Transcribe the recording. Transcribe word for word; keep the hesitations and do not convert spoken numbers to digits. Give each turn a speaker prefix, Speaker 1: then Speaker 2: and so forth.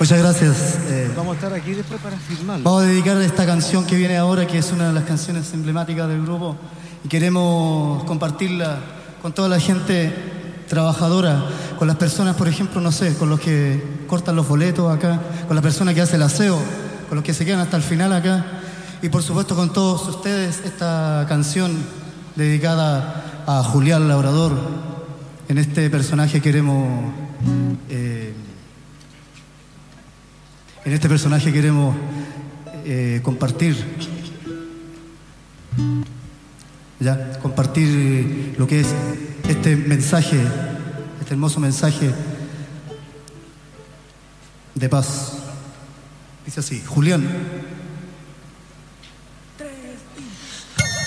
Speaker 1: Muchas gracias. Eh,
Speaker 2: Vamos a estar aquí después para firmarlo.
Speaker 1: Vamos a dedicar esta canción que viene ahora, que es una de las canciones emblemáticas del grupo, y queremos compartirla con toda la gente trabajadora, con las personas, por ejemplo, no sé, con los que cortan los boletos acá, con la persona que hace el aseo, con los que se quedan hasta el final acá, y por supuesto con todos ustedes esta canción dedicada a Julián Labrador. En este personaje queremos eh, en este personaje queremos eh, compartir ya compartir lo que es este mensaje, este hermoso mensaje de paz. Dice así: Julián,